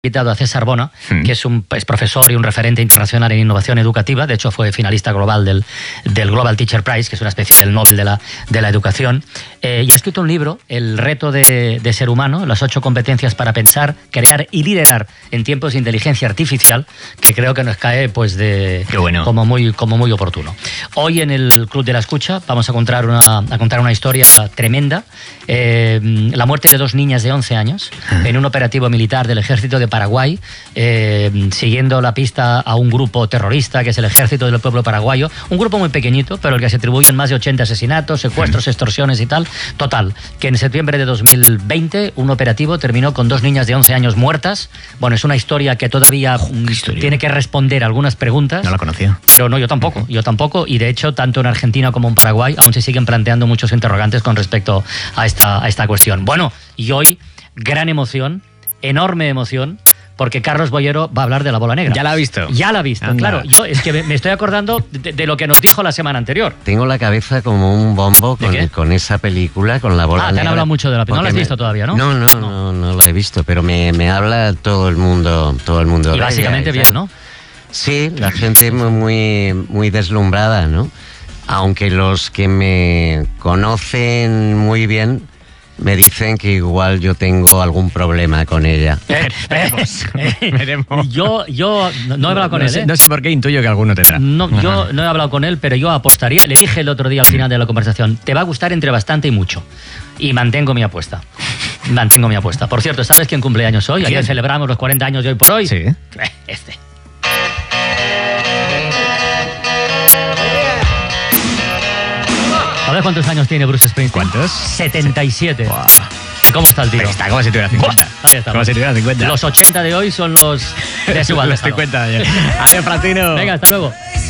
invitado a César Bona, que es profesor y un referente internacional en innovación educativa. De hecho, fue finalista global del Global Teacher Prize, que es una especie del Nobel de la educación. Y ha escrito un libro, El reto de ser humano, las 8 competencias para pensar, crear y liderar en tiempos de inteligencia artificial, que creo que nos cae como muy oportuno. Hoy en el Club de la Escucha vamos a contar una historia tremenda. La muerte de 2 niñas de 11 años en un operativo militar del ejército de Paraguay, siguiendo la pista a un grupo terrorista que es el Ejército del Pueblo Paraguayo, un grupo muy pequeñito, pero el que se atribuyen más de 80 asesinatos, secuestros, extorsiones y tal. Total, que en septiembre de 2020 un operativo terminó con 2 niñas de 11 años muertas. Bueno, es una historia que todavía tiene que responder algunas preguntas. No la conocía. Pero no, yo tampoco, y de hecho, tanto en Argentina como en Paraguay aún se siguen planteando muchos interrogantes con respecto a esta cuestión. Bueno, y hoy, gran emoción, enorme emoción, porque Carlos Boyero va a hablar de La Bola Negra. ¿Ya la ha visto? Ya la ha visto, claro. Yo es que me estoy acordando de lo que nos dijo la semana anterior. Tengo la cabeza como un bombo con esa película, con La Bola Negra. Te han hablado mucho de la película. No la has visto todavía, ¿no? No la he visto, pero me habla todo el mundo y básicamente bien, ¿no? Sí, la gente muy deslumbrada, ¿no? Aunque los que me conocen muy bien me dicen que igual yo tengo algún problema con ella. Veremos. Yo no he hablado con él. No sé por qué, intuyo que alguno tendrá. Yo no he hablado con él, pero yo apostaría. Le dije el otro día al final de la conversación, te va a gustar entre bastante y mucho. Y mantengo mi apuesta. Por cierto, ¿sabes quién cumpleaños hoy? Ayer celebramos los 40 años de Hoy por Hoy. Sí. ¿Sabes cuántos años tiene Bruce Springsteen? ¿Cuántos? 77. Wow. ¿Cómo está el tío? Está como si tuviera 50. Ahí está. Como si tuviera 50. Los 80 de hoy son los de su Los 50 de ayer. Adiós, Francino. Venga, hasta luego.